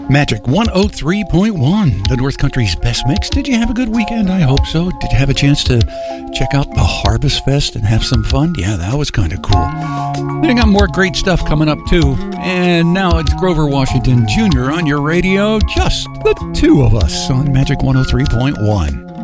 Magic 103.1, the North Country's best mix. Did you have a good weekend? I hope so. Did you have a chance to check out the Harvest Fest and have some fun? Yeah, that was kind of cool. They got more great stuff coming up, too. And now it's Grover Washington Jr. on your radio. Just the two of us on Magic 103.1.